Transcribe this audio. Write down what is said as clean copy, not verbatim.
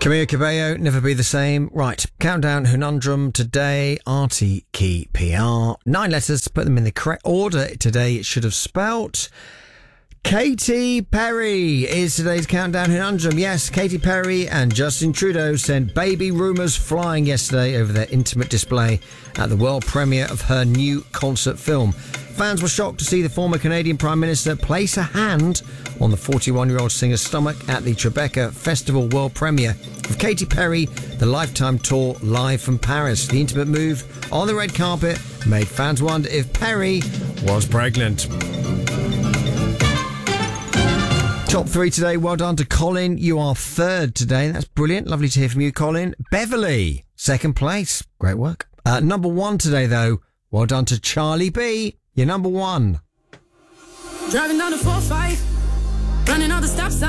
Camila Cabello, Never Be the Same. Right, countdown conundrum today, RTKPR. 9 letters, put them in the correct order today. It should have spelt. Katy Perry is today's countdown conundrum. Yes, Katy Perry and Justin Trudeau sent baby rumours flying yesterday over their intimate display at the world premiere of her new concert film. Fans were shocked to see the former Canadian Prime Minister place a hand on the 41-year-old singer's stomach at the Tribeca Festival world premiere of Katy Perry, the Lifetime Tour live from Paris. The intimate move on the red carpet made fans wonder if Perry was pregnant. Top 3 today. Well done to Colin. You are 3rd today. That's brilliant. Lovely to hear from you, Colin. Beverly, 2nd place. Great work. Number 1 today, though. Well done to Charlie B. You're number 1. Driving down the 4-5, running all the stop signs.